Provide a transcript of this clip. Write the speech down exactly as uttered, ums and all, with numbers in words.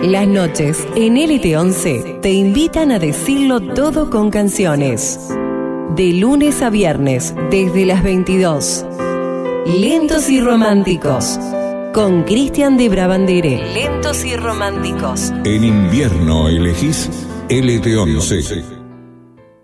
Las noches en L T once te invitan a decirlo todo con canciones. De lunes a viernes, desde las veintidós. Lentos y románticos. Con Cristian de Brabandere. Lentos y románticos. En invierno elegís L T once.